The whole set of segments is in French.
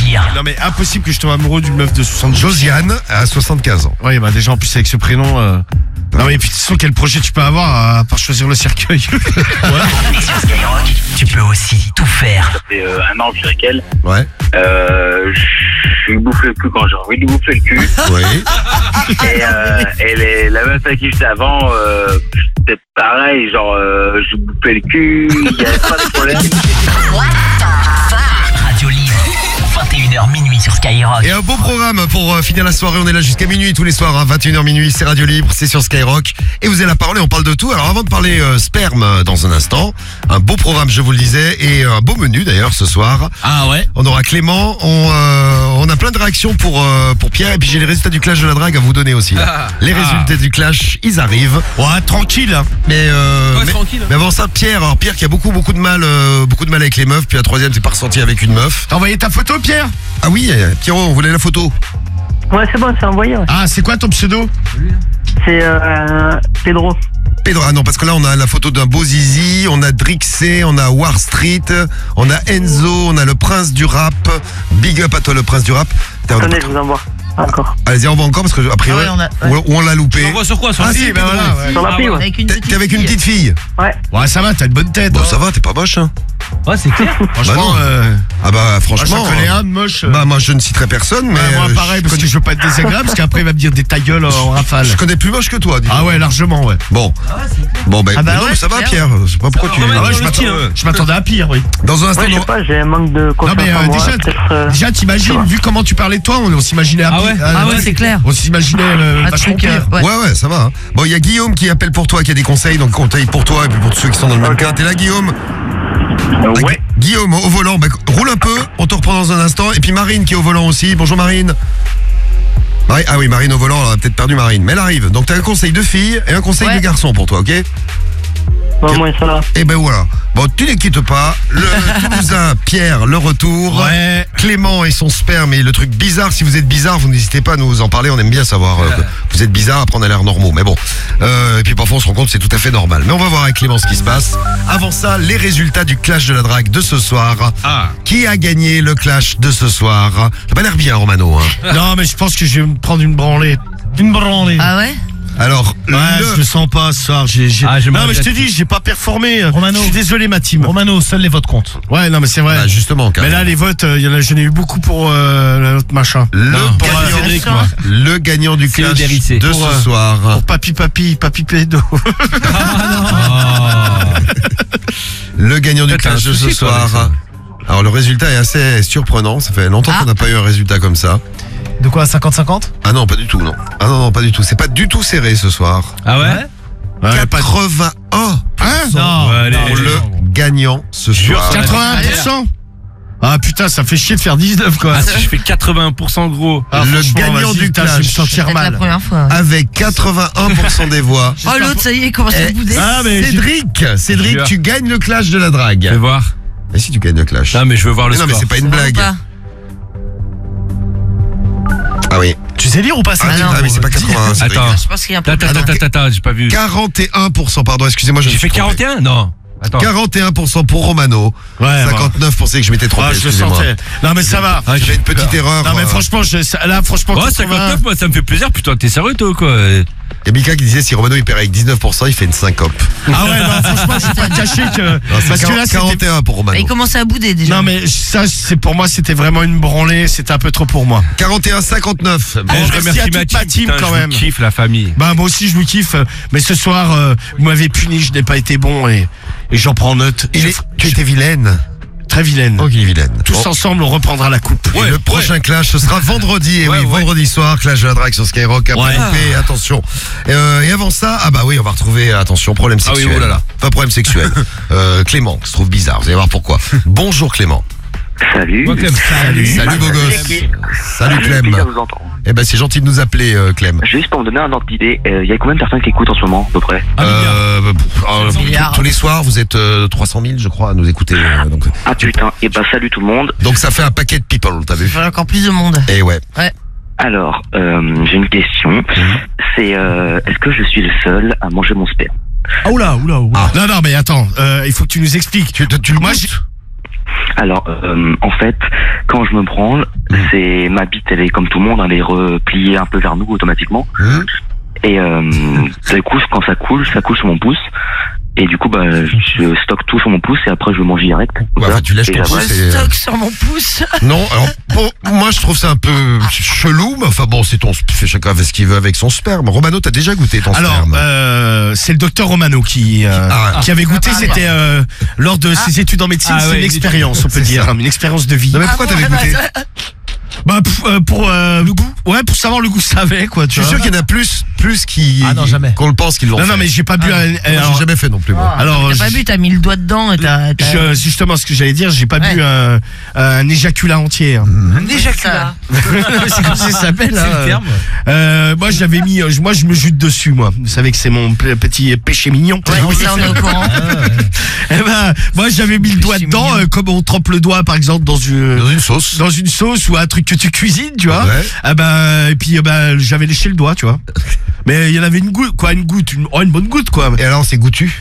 pire. Non mais impossible que je tombe amoureux d'une meuf de 70. Josiane a 75 ans. Oui, bah déjà en plus avec ce prénom. Non mais puis de toute façon, quel projet tu peux avoir à part choisir le cercueil. Et sur Skyrock, tu peux aussi tout faire. Ça fait un an que je suis avec elle. Ouais. Je lui bouffe le cul quand j'ai envie de lui bouffer le cul. Oui. Et la meuf avec qui j'étais avant, c'était pareil, genre je lui bouffais le cul, il n'y avait pas de problème. Radio Libre, 21h minuit sur Skyrock. Et un beau programme pour finir la soirée. On est là jusqu'à minuit tous les soirs, à 21h minuit. C'est Radio Libre, c'est sur Skyrock. Et vous avez la parole et on parle de tout. Alors avant de parler sperme dans un instant, un beau programme, je vous le disais, et un beau menu d'ailleurs ce soir. Ah ouais. On aura Clément, on a plein de réactions pour Pierre, et puis j'ai les résultats du clash de la drague à vous donner aussi. Là. Les résultats du clash, ils arrivent. Ouais, tranquille. Mais, tranquille. mais avant ça, Pierre qui a beaucoup de mal avec les meufs, puis la troisième c'est pas ressenti avec une meuf. T'as envoyé ta photo, Pierre? Ah oui, Pierrot, on voulait la photo. Ouais, c'est bon, c'est envoyé. Ouais. Ah, c'est quoi ton pseudo? C'est Pedro. Pedro, ah non, parce que là on a la photo d'un beau zizi, on a Drixé, on a War Street, on a Enzo, on a le prince du rap. Big up à toi le prince du rap. Attendez, je vous envoie. Encore. Allez-y, on va encore parce que après on l'a loupé. On voit sur quoi? Sur Ah le si, site, ben voilà. Ouais. Sur la pile, ouais. T'es avec une petite fille. Ouais. Ouais, ça va, t'as une bonne tête. Bon, ça va, t'es pas moche, hein. Ouais, c'est clair. Franchement, Ah bah franchement. moi, j'en connais un de moche. Bah moi je ne citerai personne, mais moi pareil, parce que je veux pas être désagréable, parce qu'après il va me dire des ta gueule en rafale. je connais plus moche que toi. Dis. Ah ouais, largement, ouais. Bon. Bon ben Ah bah non, ouais, ça va Pierre. Pierre. Je sais pas pourquoi tu. va, Ah ouais, ouais, je m'attendais à pire, oui. Dans un instant. Ouais, je sais pas, j'ai un manque de Non confiance mais en moi. déjà t'imagines, vu comment tu parlais de toi, on s'imaginait à Ah pire. ouais. Ah ouais, c'est clair. On s'imaginait Un vachement truc, pire. ouais. Ouais, ça va. Hein. Bon, il y a Guillaume qui appelle pour toi, qui a des conseils, donc conseils pour toi et puis pour tous ceux qui sont dans le même cas. T'es là, Guillaume? Ouais. Guillaume, au volant, bah, roule un peu, on te reprend dans un instant. Et puis Marine qui est au volant aussi. Bonjour Marine. Ah oui, Marine au volant, on a peut-être perdu Marine, mais elle arrive. Donc t'as un conseil de fille et un conseil Ouais. de garçon pour toi, ok? Au moins ça va. Et ben voilà. Bon, tu les quittes pas. Le Toulousain Pierre, le retour. Ouais. Clément et son sperme et le truc bizarre. Si vous êtes bizarre, vous n'hésitez pas à nous en parler. On aime bien savoir que vous êtes bizarre. Après, on a l'air normaux. Mais bon. Et puis parfois, on se rend compte que c'est tout à fait normal. Mais on va voir avec Clément ce qui se passe. Avant ça, les résultats du clash de la drague de ce soir. Ah. Qui a gagné le clash de ce soir? T'as pas l'air bien, Romano. Hein. Non mais je pense que je vais me prendre une branlée. Une branlée. Ah ouais? Alors, Ouais, je le sens pas ce soir. Non mais je te dis, j'ai pas performé. Romano. Je suis désolé ma team. Romano, seuls les votes comptent. Ouais, non mais c'est vrai. bah, justement, Mais carrément. là les votes, j'en ai eu beaucoup pour l'autre machin. le Cédric, gagnant, moi. le gagnant du C'est le clash dérissé. de Pour, ce soir. Pour papy pédo. Le gagnant du T'as un clash de ce souci, toi, avec soir. ça. Alors le résultat est assez surprenant. Ça fait longtemps qu'on n'a pas eu un résultat comme ça. De quoi, 50-50? Ah non, pas du tout, non. Ah non, pas du tout. C'est pas du tout serré ce soir. Ah ouais? Ouais, pas 81 Non, Ouais, pour le gagnant ce soir. 81%. Ah putain, ça fait chier de faire 19 quoi. Ah, si je fais 80% gros. Ah, le franchement, gagnant vas-y, du putain, je vais me clash. sentir C'est la mal. première fois. Avec 81% des voix. Oh l'autre, ça y est, il commence à bouder. Ah mais Cédric, Jure. tu gagnes le clash de la Je vais drague. voir. Et si tu gagnes le clash? Non, mais je veux voir le Mais non, mais score. c'est pas une Ça va blague. ou pas? Ah oui. Tu sais lire ou pas ça? Ah, non. ah oui, c'est pas 81. Cédric. Attends. Je pense qu'il y a un peu de... Attends, j'ai pas vu. 41%, pardon, excusez-moi, je J'ai me suis fait trompé. 41? Non. Attends. 41% pour Romano. Ouais, 59 pour que je m'étais trompé, Ah, je le excusez-moi. sentais. Non mais ça va. J'ai fait une petite erreur. Non mais franchement, là franchement, Ouais, 80. 59, moi, ça me fait plaisir. Putain, t'es sérieux, toi, ou quoi? Il y a Mika qui disait si Romano il perd avec 19%, il fait une syncope. Ah ouais, non, franchement, je vais pas te cacher que Non, c'est parce que là, c'était 41 pour Romano. Il commençait à bouder déjà. non mais ça, c'est pour moi, c'était vraiment une branlée. C'était un peu trop pour moi. 41-59. Bon, je merci remercie à toute ma team, putain, quand je vous même. kiffe la famille. Bah moi aussi je vous kiffe, mais ce soir vous m'avez puni, je n'ai pas été bon et j'en prends note. Tu étais vilaine. Très vilaine. Oh, qu'il est vilaine. Tous Bon. ensemble, on reprendra la coupe. Et le prochain clash, ce sera vendredi. Et oui, vendredi soir, clash de la drague sur Skyrock. Après, coupé, attention. Et avant ça, ah bah oui, on va retrouver, attention, problème Ah oui, sexuel. oh là là. Pas problème sexuel. Clément, qui se trouve bizarre. Vous allez voir pourquoi. Bonjour Clément. Salut. Salut beau gosse. Salut Clem. Plaisir de vous entendre. Eh ben c'est gentil de nous appeler Clem. Juste pour me donner un ordre d'idée, il y a combien de personnes qui écoutent en ce moment, à peu près? milliard. Tous les soirs, vous êtes 300 000, je crois, à nous écouter. Donc, Ah putain, et bah salut tout le monde. donc ça fait un paquet de people, t'as vu? Il faut encore plus de monde. Et ouais. Alors, j'ai une question. C'est, est-ce que je suis le seul à manger mon sperme? Ah, oula. Non, mais attends, il faut que tu nous expliques. Tu le Moi, goûtes Alors, en fait, quand je me branle, c'est ma bite, elle est comme tout le monde, elle est repliée un peu vers nous automatiquement. Et du coup, quand ça coule sur mon pouce. Et du coup, je stocke tout sur mon pouce et après je mange direct. Enfin, tu lèches ton pouce. Je stocke sur mon pouce. Non, alors moi je trouve ça un peu chelou, mais enfin bon, chacun fait ce qu'il veut avec son sperme. Romano, t'as déjà goûté ton sperme? Alors, c'est le docteur Romano qui avait goûté. C'était lors de ses études en médecine. C'est une expérience, on peut dire, une expérience de vie. Non mais pourquoi t'avais goûté? Pour le goût. Ouais, pour savoir le goût ça avait quoi. Je suis sûr qu'il y en a plus qui qu'on le pense qu'ils l'ont fait. Non mais j'ai pas bu. J'ai jamais fait non plus. Moi. Alors, t'as pas bu, t'as mis le doigt dedans et justement ce que j'allais dire, j'ai pas bu un éjaculat entier. Un éjaculat. C'est comme ça s'appelle. C'est le terme. Moi j'avais mis, moi je me jute dessus moi. Vous savez que c'est mon petit péché mignon. Ouais, ça on est au courant. Moi j'avais mis le doigt dedans, comme on trempe le doigt par exemple dans une sauce ou un truc que tu cuisines, tu vois. Ouais. Et puis j'avais léché le doigt, tu vois. Mais il y en avait une goutte, une bonne goutte, quoi. Et alors, c'est goûtu?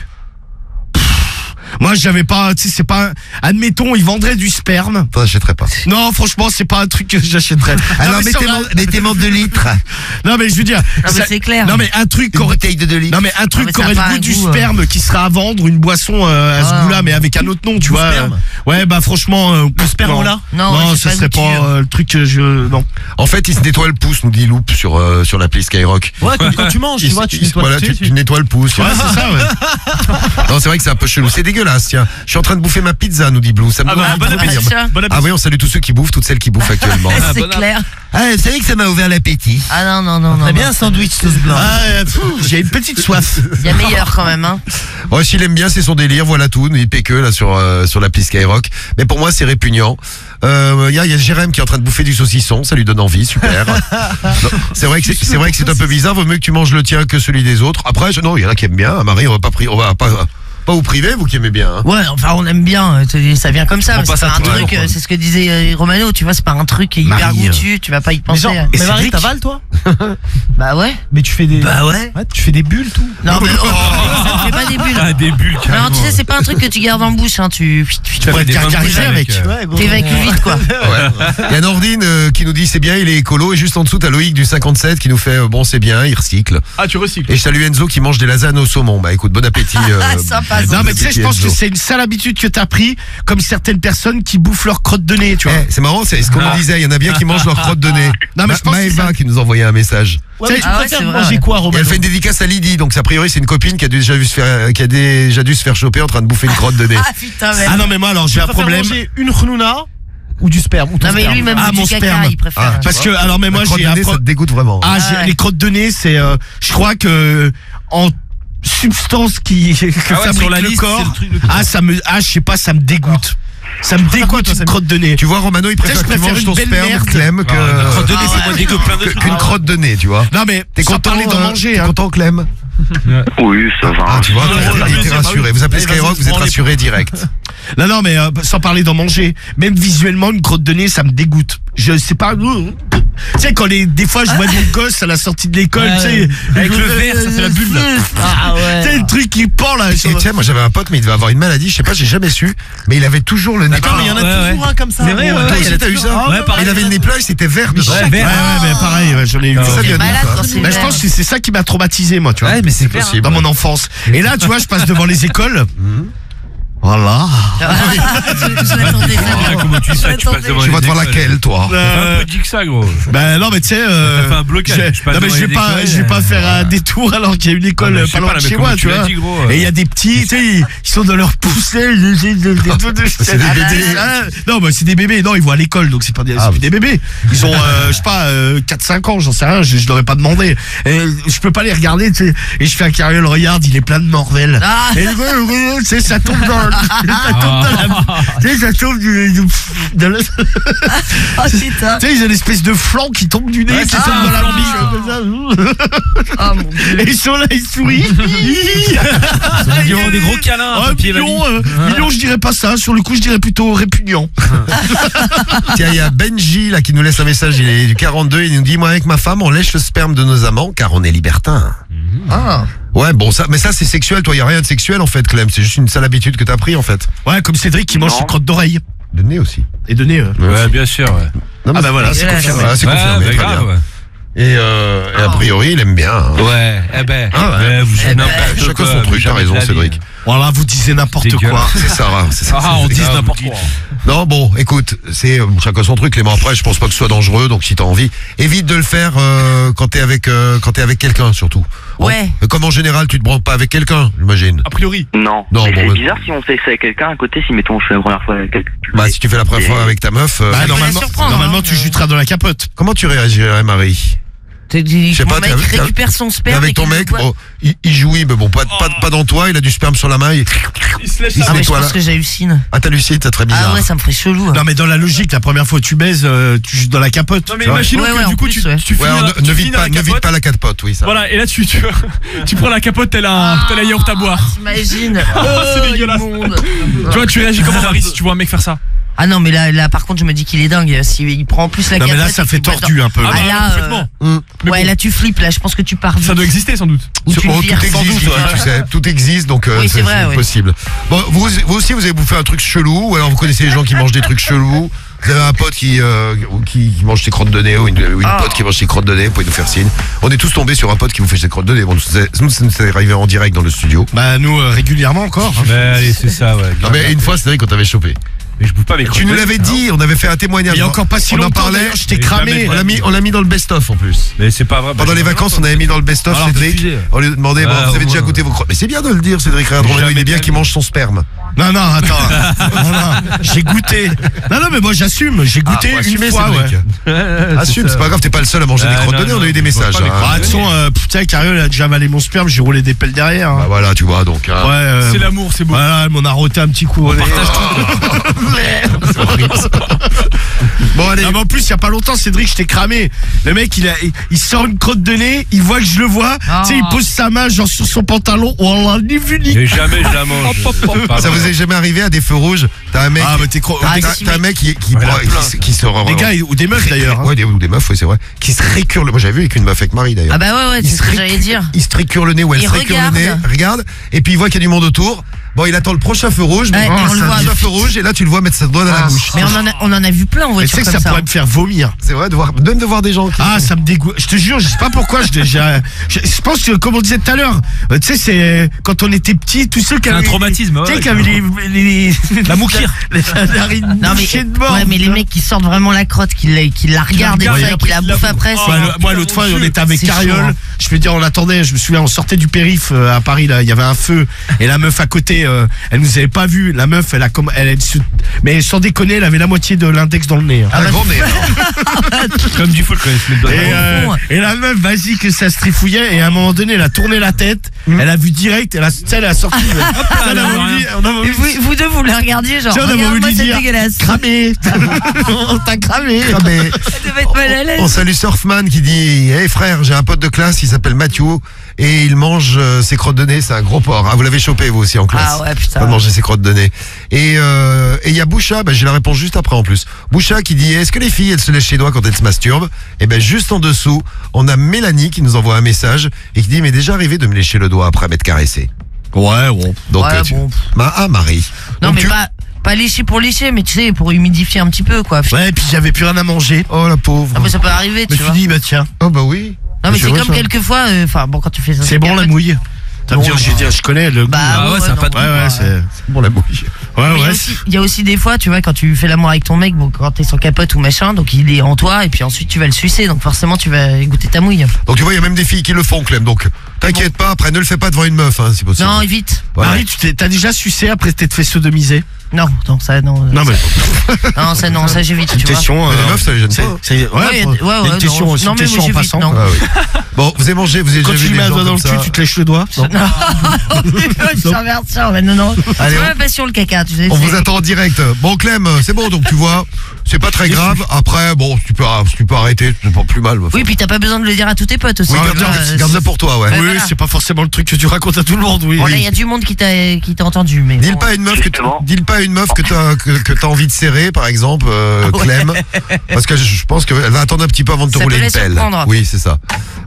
Moi, j'avais pas, tu sais, c'est pas, admettons, ils vendraient du sperme. Toi, j'achèterais pas. Non, franchement, c'est pas un truc que j'achèterais. Alors, mettez-moi 2 litres. Non, mais je veux dire. Non, mais c'est clair. Non, mais un truc une bouteille de 2 litres. Non, mais un truc qui aurait le goût du sperme, qui serait à vendre, une boisson, à ce goût-là, mais avec un autre nom, tu vois. Ouais, franchement, le sperme, là. Non, ce serait pas le truc que non. En fait, il se nettoie le pouce, nous dit Loop sur l'appli Skyrock. Ouais, comme quand tu manges, tu vois, tu nettoies le pouce. Ouais, c'est ça, ouais. Non, c'est vrai que c'est un peu chelou. C'est dégueulasse, tiens. Je suis en train de bouffer ma pizza, nous dit Blue. Ça me donne bon appétit. Ah oui, on salue tous ceux qui bouffent, toutes celles qui bouffent actuellement. C'est clair. Ah, vous savez que ça m'a ouvert l'appétit. Ah non. Très bien un sandwich sauce blanc. J'ai une petite soif. Il y a meilleur quand même, hein. Ouais, s'il aime bien, c'est son délire, voilà tout. Il paie que là sur l'appli Skyrock. Mais pour moi, c'est répugnant. Il y a Jérém qui est en train de bouffer du saucisson, ça lui donne envie, super. Non, c'est vrai que c'est un peu bizarre, vaut mieux que tu manges le tien que celui des autres. Après, non, il y en a qui aiment bien. Marie, on va pas vous priver, vous qui aimez bien. Hein. Ouais, enfin on aime bien, ça vient comme ça, mais c'est pas un truc, c'est ce que disait Romano, tu vois, c'est pas un truc hyper goûtu, tu vas pas y penser. Mais Marie, t'avales toi? Bah ouais. Mais tu fais des... Bah ouais. Tu fais des bulles tout? Non mais ça ne fait pas des bulles. Ah, des bulles, non, tu sais, c'est pas un truc que tu gardes en bouche, hein, tu pourrais te gargariser avec. T'évacues vite, quoi. Il y a Nordine qui nous dit c'est bien, il est écolo, et juste en dessous t'as Loïc du 57 qui nous fait bon c'est bien, il recycle. Ah, tu recycles. Et je salue Enzo qui mange des lasagnes au saumon. Bah écoute, bon appétit. Sympa. Non mais tu sais, je pense que c'est une sale habitude que t'as pris, comme certaines personnes qui bouffent leur crotte de nez, tu vois. C'est marrant, c'est ce qu'on nous disait, il y en a bien qui mangent leur crotte de nez. Non mais je pense Maëva qui nous envoyait un message. Ouais, mais tu préfères manger quoi, Romano? Elle fait une dédicace à Lydie, donc a priori c'est une copine qui a déjà dû se faire choper en train de bouffer une crotte de nez. Ah putain, mais... Ah non mais moi alors j'ai un problème. Manger une khnouna ou du sperme? Non mais lui même mon du caca, sperme. il préfère. Parce que alors mais moi j'ai un ça te dégoûte vraiment. Les crottes de nez, c'est je crois que en substance qui fabrique sur la le liste, corps. c'est le truc, Je sais pas, ça me dégoûte. Ça me dégoûte une crotte de nez. Tu vois, Romano, il préfère que tu manges ton sperme, Clem, crotte de nez, c'est moins dégueu, plein de trucs. qu'une crotte de nez, tu vois. Non mais T'es content d'en manger. T'es content, Clem? Oui, ça va. Ah, tu vois, il était rassuré. Vous appelez Skyrock, vous êtes rassuré direct. Non mais sans parler d'en manger, même visuellement une crotte de nez, ça me dégoûte. Je sais pas. Tu sais, des fois je vois mon gosse à la sortie de l'école, tu sais, avec le verre, ça fait la bulle là. Ah ouais. Tu sais, le truc qui pend là. Et tiens, moi j'avais un pote, mais il devait avoir une maladie, je sais pas, j'ai jamais su, mais il avait toujours le nez Attends, mais il y en a toujours un comme ça. C'est vrai, Toi aussi t'as eu ça? Il avait le nez plat, il s'était vert dedans. Ouais, mais pareil, j'en ai eu. Ça vient d'où, ça? Je pense que c'est ça qui m'a traumatisé, moi, tu vois. Ouais, mais c'est possible. Dans mon enfance. Et là, tu vois, je passe devant les écoles. Voilà. Je l'attendais, Comment tu sais, tu passes devant Tu vas devant laquelle, toi? un peu dit que ça, gros. Ben non mais tu sais Ça fait un blocage. non mais je vais pas faire un détour alors qu'il y a une école pas loin de chez moi, tu vois. Et il y a des petits, tu sais, ils sont dans leur poussée. C'est des bébés. Non bah c'est des bébés, non ils vont à l'école donc c'est pas des bébés. Ils ont je sais pas 4-5 ans, j'en sais rien, je leur ai pas demandé. Et je peux pas les regarder, tu sais. Et je fais un carré, le regarde, il est plein de morvelles. Et tu sais ça tombe dans ça tombe Ah putain. tu sais, ils ont une espèce de flanc qui tombe du nez, qui tombe dans la biche. Oh mon dieu. Et ils sont là, ils sourient. Ils ont des gros câlins. Mignon, je dirais pas ça. Sur le coup, je dirais plutôt répugnant. Tiens, il y a Benji là qui nous laisse un message, il est du 42, il nous dit moi avec ma femme on lèche le sperme de nos amants car on est libertin. Ah. Ouais, bon ça, mais ça c'est sexuel, toi, il y a rien de sexuel en fait, Clem, c'est juste une sale habitude que t'as pris en fait. Ouais, comme Cédric qui mange Non. ses crottes d'oreille. De nez aussi. Et de nez. Ouais, bien sûr. Ouais. Non, mais bah voilà, c'est confirmé. C'est confirmé, très grave, bien. ouais. Et a priori, il aime bien. Hein. Ouais, vous Chacun son truc, t'as raison, Cédric. Voilà, vous disiez n'importe quoi. C'est Sarah, c'est ça. Ah, on dit n'importe quoi. Non, bon, écoute, c'est chacun son truc, Clément. Après, je pense pas que ce soit dangereux, donc si t'as envie, évite de le faire quand t'es avec quelqu'un, surtout. Ouais. Comme en général, tu te branles pas avec quelqu'un, j'imagine. A priori. Non. Non, Mais bon, c'est bah- bizarre si on fait ça avec quelqu'un à côté, si mettons je fais la première fois avec quelqu'un. Bah, si tu fais la première fois avec ta meuf, Bah, normalement, normalement tu jutteras dans la capote. comment tu réagirais, Marie? Je sais pas, mon mec t'es récupère son sperme. Avec et ton qu'il mec, le boit. bon, il jouit, mais bon, pas dans toi, il a du sperme sur la main, il se lèche se Ah, mais je nettoie pense là. que j'hallucine. Ah, t'hallucines, t'as très bizarre. Ah ouais, ça me ferait chelou. Non mais dans la logique, la première fois que tu baises, tu jutes dans la capote. Non, mais tu vois. imaginons Ouais, que en du coup, plus, tu ouais. finis Ouais, la- tu ne finis vide dans la pas capote. la capote, oui, ça. Voilà, et là tu prends la capote, t'as la yaourt à boire. T'imagines? C'est dégueulasse. immonde. Tu vois, tu réagis comment, Marie, si tu vois un mec faire ça? Ah non, mais là par contre, je me dis qu'il est dingue. S'il prend en plus la Non mais capote. là ça et fait qu'il boit tordu un peu. Ah, là, complètement. Mais ouais, bon. là tu flippes. Là, je pense que tu pars vite. Ça doit exister sans doute. Ou tu le tout vires sans existe, doute. tu sais, tout existe, donc Oui, c'est vrai, oui. possible. Bon, vous aussi, vous avez bouffé un truc chelou, ou alors vous connaissez des gens qui mangent des trucs chelous. Vous avez un pote qui mange ses crottes de nez, ou une pote qui mange ses crottes de nez, vous pouvez nous faire signe. On est tous tombés sur un pote qui vous fait ses crottes de nez. Bon, nous, ça nous est arrivé en direct dans le studio. Bah nous régulièrement encore. Mais allez, c'est ça, ouais. Non, mais une fois, c'est vrai qu'on t'avait chopé. Mais je bouffe pas mes Tu nous l'avais dit, on avait fait un témoignage. Il y a encore pas si on en longtemps, parlait, d'ailleurs, je t'ai Mais cramé. jamais. on l'a mis dans le best-of en plus. Mais c'est pas vrai. Pendant les vacances, on avait mis dans le best-of Alors, Cédric. diffusé. On lui demandait, bon, Ah, vous avez au déjà moins. goûté vos crottes. Mais c'est bien de le dire, Cédric Réadron. Jamais Il est bien de qu'il la mange son sperme. Non attends. non, j'ai goûté. Non mais moi j'assume, j'ai goûté faut une assumer, fois. Cédric. Ouais. Assume, c'est pas grave, t'es pas le seul à manger des crottes de nez, on a eu des messages. pas mes hein. Ah, de toute façon, putain, Cariol a déjà avalé mon sperme, j'ai roulé des pelles derrière. Bah Hein. voilà, tu vois, donc. Ouais. C'est l'amour, c'est beau. Voilà, elle m'en a roté un petit coup. On partage tout. C'est horrible. Bon, allez. Non, mais en plus, il y a pas longtemps, Cédric, je t'ai cramé. Le mec, il sort une crotte de nez, il voit que je le vois. Ah. Tu sais, il pose sa main genre sur son pantalon. Oh là, ni vu ni. Mais jamais je la mange. Ça vous est jamais arrivé à des feux rouges? T'as un mec. Ah, mais t'es T'as un mec qui se des gars ou des meufs d'ailleurs. Hein. Ouais, ou des meufs, oui, c'est vrai. Qui se récure le. Moi, j'avais vu avec une meuf avec Marie d'ailleurs. Ah bah ouais, c'est ce que j'allais dire. Il se récure le nez, ou elle Il se récure le nez, regarde, et puis il voit qu'il y a du monde autour. Bon, il attend le prochain feu rouge, Ouais, et on le voit. prochain feu rouge, et là tu le vois mettre sa doigt dans la bouche. Mais on en a vu plein en Et tu voiture sais que comme ça ça. pourrait me faire vomir. C'est vrai, même de voir des gens qui. Ah, ça me dégoûte. Je te jure, je sais pas pourquoi. Je pense que, comme on disait tout à l'heure, tu sais, c'est quand on était petit, tous ceux qui C'est un avaient. traumatisme, Tu sais, ouais. qui avaient la mouquire. La narine Non bouchée de mais, mort. ouais, mais les mecs qui sortent vraiment la crotte, qui la regardent et tout ça, et qui la bouffent après, Ouais, c'est. moi l'autre fois on était avec C'est chaud, Cariol, hein. je veux dire on l'attendait, je me souviens on sortait du périph à Paris là, il y avait un feu et la meuf à côté elle nous avait pas vu, la meuf mais sans déconner elle avait la moitié de l'index dans le nez. Hein. Un grand nez. alors. Comme du foot quand il se met le doigt dans le fond. Et la meuf vas-y que ça se trifouillait et à un moment donné elle a tourné la tête, elle a vu direct, elle a sorti. elle a voulu Et vous deux, vous le regardiez, genre, on a regarde-moi, voulu c'est dire dégueulasse. cramé. On t'a cramé. Ah, mais Ça devait être mal à l'aise. on salue Surfman qui dit: Hey frère, j'ai un pote de classe, il s'appelle Mathieu, et il mange ses crottes de nez, c'est un gros porc. Ah, vous l'avez chopé vous aussi en classe. Ah ouais, putain. Va manger ses crottes de nez. Et il y a Boucha, j'ai la réponse juste après en plus. Boucha qui dit: est-ce que les filles elles se lèchent les doigts quand elles se masturbent? Et ben juste en dessous, on a Mélanie qui nous envoie un message et qui dit: mais déjà arrivé de me lécher le doigt après m'être caressé. Ouais, bon. Donc Ouais, bon. Marie. Non, Donc, mais pas lécher pour lécher, mais tu sais, pour humidifier un petit peu, quoi. Ouais, et puis j'avais plus rien à manger. Oh la pauvre. Ah, mais ça peut arriver, Je me tu suis vois. dit bah tiens, Oh bah oui. Non, mais c'est vrai, comme ça. quelquefois, enfin, bon, quand tu fais ça. c'est bon la mouille. Ça veut Bon, dire, je connais le goût. Bah, Ah ouais, ça a non, pas de Ouais, ouais, c'est. Bon la bouille. Ouais, Mais ouais. il y a aussi des fois, tu vois, quand tu fais l'amour avec ton mec, bon, quand t'es sans capote ou machin, donc il est en toi, et puis ensuite tu vas le sucer, donc forcément tu vas goûter ta mouille. Donc tu vois, il y a même des filles qui le font, Clem. Donc t'inquiète pas, après ne le fais pas devant une meuf, hein, si possible. Non, évite. Voilà. Marie, t'as déjà sucé après t'être fait sodomiser? Non, ça, non. Non, mais. Non, ça j'évite, Une tu vois. question. Mais les meufs, ça les gêne pas. Ouais, une question, non, c'est non, une mais question moi, en j'évite, passant. non. Ah oui. Bon, vous avez déjà Quand vu tu des mets un gens doigt dans comme le cul, ça. tu te lèches le doigt? Non. Perversion, mais non. Allez, C'est pas ma passion le caca, tu sais. On c'est- vous attend en direct. Bon Clem, c'est bon, donc tu vois, c'est pas très grave. Après, bon, tu peux arrêter, c'est pas plus mal. Oui, puis t'as pas besoin de le dire à tous tes potes aussi. Oui, tu vois, garde-le pour toi, ouais. Ouais, Oui, voilà. c'est pas forcément le truc que tu racontes à tout le monde, oui. Bon, là, il y a du monde qui t'a entendu, mais. Dis-le bon. pas à une meuf Justement. que t'as envie de serrer, par exemple, Clem, parce que je pense qu'elle va attendre un petit peu avant de te Ça rouler peut une la pelle. surprendre. Oui, c'est ça.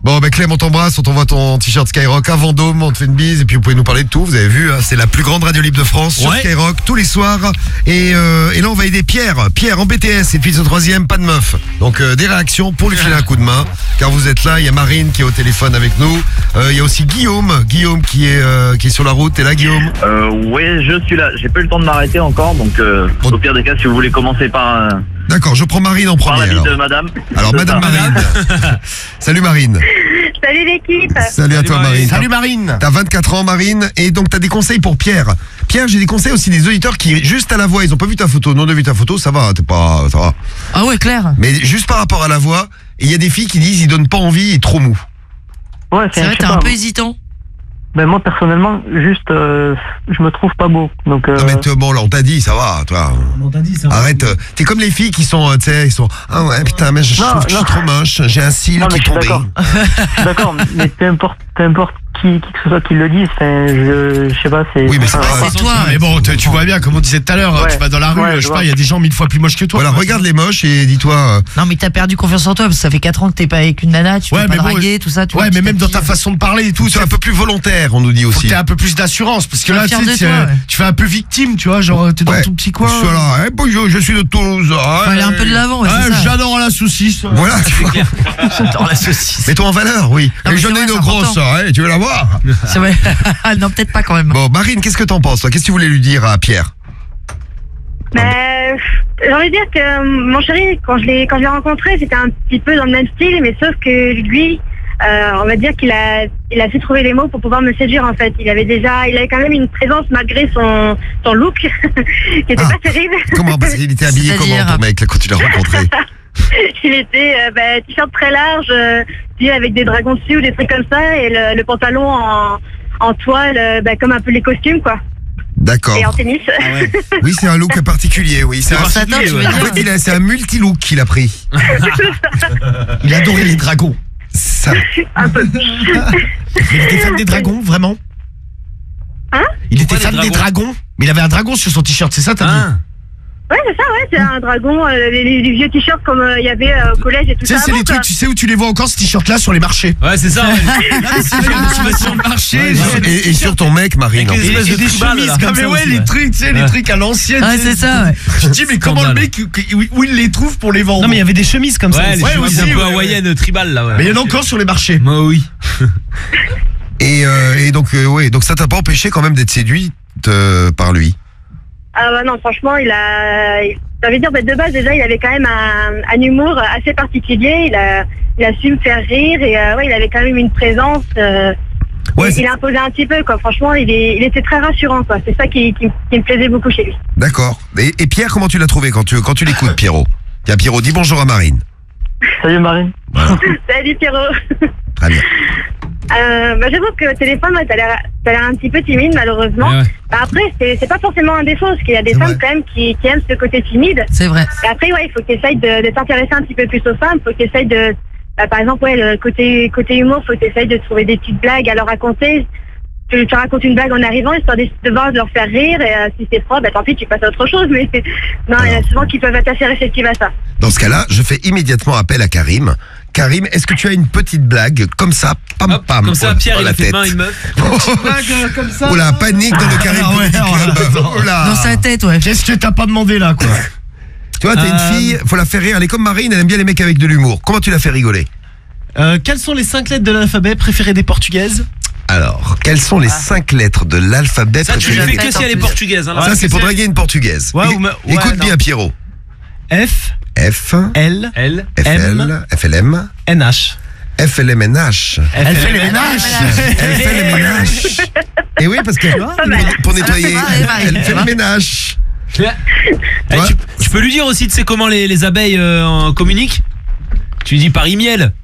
Bon, ben Clem, on t'embrasse, on t'envoie ton t-shirt Skyrock à Vendôme, on te fait une bise et puis vous pouvez nous parler de tout. Vous avez vu, hein, c'est la plus grande radio libre de France sur Skyrock tous les soirs. Et là, on va aider Pierre en BTS et puis ce troisième, pas de meuf. Donc des réactions pour lui filer un coup de main, car vous êtes là. Il y a Marine qui est au téléphone avec nous. Il y a aussi Guillaume qui est sur la route. T'es là, Guillaume? Oui, je suis là. J'ai pas eu le temps de m'arrêter encore, donc au pire des cas, si vous voulez commencer par. D'accord, je prends Marine en premier. Par la vie de Madame. Alors Madame Marine. Salut Marine. Salut l'équipe. Salut à toi Marine. Salut Marine. T'as 24 ans Marine et donc t'as des conseils pour Pierre. Pierre, j'ai des conseils aussi des auditeurs qui juste à la voix, ils ont pas vu ta photo, non de vu ta photo, ça va, ça va. Ah ouais, clair. Mais juste par rapport à la voix, il y a des filles qui disent ils donnent pas envie, il est trop mou. Ouais, c'est vrai, t'es un peu hésitant. Ben moi personnellement, juste, je me trouve pas beau. Donc. Non mais bon là on t'a dit, ça va, toi. On t'a dit ça. Arrête, t'es comme les filles qui sont, tu sais, ils sont. Ah ouais putain mais je trouve que je suis trop moche, j'ai un cil qui est tombé. D'accord, mais peu importe qui que ce soit qui le dise, je sais pas, c'est. Oui mais c'est toi. Mais bon, tu vois bien, comme on disait tout à l'heure, tu vas dans la rue, je sais pas, il y a des gens 1000 fois plus moches que toi. Voilà, regarde les moches et dis-toi. Non mais t'as perdu confiance en toi parce que ça fait 4 ans que t'es pas avec une nana, tu peux pas draguer, tout ça. Ouais, mais même dans ta façon de parler et tout, c'est un peu plus volontaire, on nous dit aussi. T'as un peu plus d'assurance parce que là, tu fais un peu victime, tu vois, genre t'es dans ton petit coin. Voilà, bonjour, je suis de Toulouse. Aller un peu de l'avant. J'adore la saucisse. Voilà. J'adore la saucisse. Mets-toi en valeur, oui. Et j'en ai une grosse, tu veux la voir? C'est vrai. Non, peut-être pas quand même. Bon, Marine, qu'est-ce que t'en penses, toi? Qu'est-ce que tu voulais lui dire à Pierre? J'ai envie de dire que mon chéri, quand je l'ai rencontré, c'était un petit peu dans le même style, mais sauf que lui, on va dire qu'il a su trouver les mots pour pouvoir me séduire en fait. Il avait quand même une présence malgré son look qui était pas terrible. Comment? Parce qu'il était habillé comment ton mec là, quand tu l'as rencontré? Il était t-shirt très large, avec des dragons dessus ou des trucs comme ça, et le pantalon en toile, comme un peu les costumes quoi. D'accord. Et en tennis. Ah ouais. Oui, c'est un look particulier, oui. C'est un multi-look qu'il a pris. Il adorait les dragons. Ça. Un peu. Il était fan des dragons, vraiment? Hein? Il était fan des dragons? Mais il avait un dragon sur son t-shirt, c'est ça t'as dit? Ouais, c'est ça, ouais, c'est un dragon, les vieux t-shirts comme il y avait au collège et tout ça. C'est les trucs, tu sais où tu les vois encore ces t-shirts là sur les marchés? Ouais, c'est ça. Tu vas sur le marché. Et sur ton mec, Marine. Et des chemises comme ça. Ouais, les trucs, tu sais, les trucs à l'ancienne. Ouais, c'est ça, ouais. Je dis, mais comment le mec, où il les trouve pour les vendre? Non, mais il y avait des chemises comme ça. Ouais, les chemises un peu hawaïennes, tribales là. Mais il y en a encore sur les marchés. Moi, oui. Et donc, donc ça t'a pas empêché quand même d'être séduite par lui? Ah bah non, franchement, ça veut dire de base déjà, il avait quand même un humour assez particulier. Il a su me faire rire et il avait quand même une présence. Il imposait un petit peu quoi. Franchement, il était très rassurant quoi. C'est ça qui me plaisait beaucoup chez lui. D'accord. Et Pierre, comment tu l'as trouvé quand tu l'écoutes, Pierrot? Tiens, Pierrot, dis bonjour à Marine. Salut Marine. Voilà. Salut Pierrot. Très bien. J'avoue que au téléphone, t'as l'air un petit peu timide malheureusement. Ouais. Après, c'est pas forcément un défaut, parce qu'il y a des femmes quand même qui aiment ce côté timide. C'est vrai. Et après, il faut que tu essayes de t'intéresser un petit peu plus aux femmes. Il faut que tu essayes de... par exemple, le côté humour, il faut que tu essayes de trouver des petites blagues à leur raconter. Tu racontes une blague en arrivant, histoire de leur faire rire, et si c'est froid, tant pis, tu passes à autre chose. Mais non, il y en a souvent qui peuvent être assez réceptifs à ça. Dans ce cas-là, je fais immédiatement appel à Karim. Karim, est-ce que tu as une petite blague comme ça, pam. Comme ça, Pierre, il a fait main une meuf. Blague comme ça. Oula, panique dans le Karim Club. Oula. Dans sa tête, ouais. Qu'est-ce que t'as pas demandé là, quoi? Tu vois, t'as une fille, faut la faire rire. Elle est comme Marine, elle aime bien les mecs avec de l'humour. Comment tu la fais rigoler? Quelles sont les 5 lettres de l'alphabet préférées des portugaises? Alors, quelles sont les 5 lettres de l'alphabet Ça, tu le fais que si elle est portugaise. Hein, ça, c'est pour draguer une portugaise. Écoute bien, Pierrot. F, L, FLM, NH. FLMNH. Elle fait les ménages. Elle fait les ménages. Et oui, parce que pour nettoyer, elle fait le ménage. Tu peux lui dire aussi, tu sais comment les abeilles communiquent? Tu lui dis par email.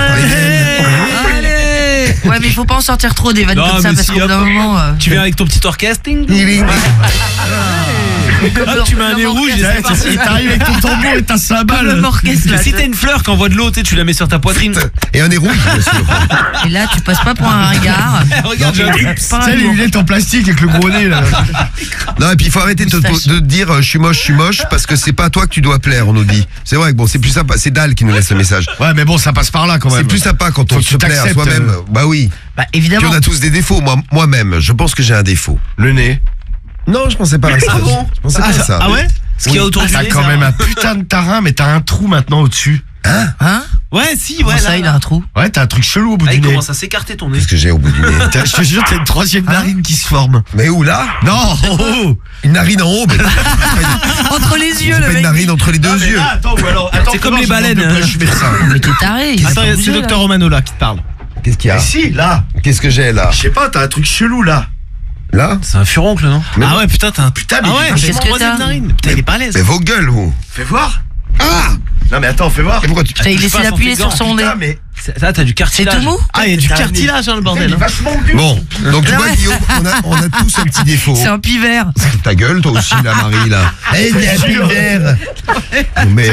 Allez. Ouais, mais il faut pas en sortir trop des vannes comme ça, parce qu'au bout d'un moment... Tu viens avec ton petit orchestre. Hop, tu mets un nez rouge et c'est parti. T'arrives avec ton tambour et ta cymbale. Si t'as une fleur qui envoie de l'eau, tu la mets sur ta poitrine. Et un nez rouge, bien sûr. Et là, tu passes pas pour un ringard. Regarde, j'ai un truc. C'est les lunettes en plastique avec le gros nez là. Non, et puis il faut arrêter de te dire je suis moche, parce que c'est pas à toi que tu dois plaire, on nous dit. C'est vrai que bon, c'est plus sympa. C'est Dal qui nous laisse le message. Ouais, mais bon, ça passe par là quand même. C'est plus sympa quand on se plaît à soi-même. Bah oui. Bah évidemment. Puis on a tous des défauts. Moi-même, je pense que j'ai un défaut. Le nez. Non, je pensais pas à ça. Ah bon? Je pensais pas à ça. Ah ouais? Ce qu'il y a autour du T'as nez, quand c'est même un putain de tarin, mais t'as un trou maintenant au-dessus. Hein? Ouais, si, Comment ouais. ça, il a un trou. Ouais, t'as un truc chelou au bout Ah, du il nez. commence à s'écarter ton nez. Qu'est-ce que j'ai au bout du nez? Je te jure, t'as une troisième narine qui se forme. Mais où là? Non, Une narine en haut, mais Entre les yeux, c'est le pas une mec. narine entre les deux yeux. Là, attends, ou alors, attends, C'est comme comment les je demande baleines, de près, hein. je suis médecin. Mais t'es taré. il va Attends, pas c'est bouger, là. Docteur Romano là qui te parle. Qu'est-ce qu'il y a? Mais si, là. Qu'est-ce que j'ai là? Je sais pas, t'as un truc chelou là. Là? C'est un furoncle, non? Ah ouais, putain, t'as un Putain, mais Ah ouais, il est j'ai une qu'est-ce que troisième t'as narine. Putain, il est pas à l'aise. Mais vos gueules, vous. Fais voir. Ah! Non, mais attends, fais voir. Et pourquoi tu. Putain, il touche essaie pas à son d'appuyer flingue. sur son nez. Putain, mais. Là, t'as du C'est cartilage. tout mou? Ah, il y a du T'as un cartilage, hein, le Il bordel. est hein. vachement dur. Bon, donc tu Ah vois, ouais. Guillaume, on a tous un petit défaut. C'est un pivert. Ta gueule, toi aussi, la Marie, là. Eh, il y a un pivert. Mais